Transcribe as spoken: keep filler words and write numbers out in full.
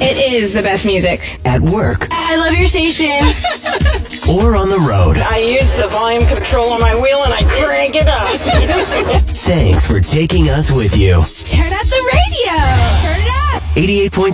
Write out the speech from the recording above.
It is the best music. At work. I love your station. Or on the road. I use the volume control on my wheel and I crank it up. Thanks for taking us with you. Turn up the radio. Turn it up. eighty-eight point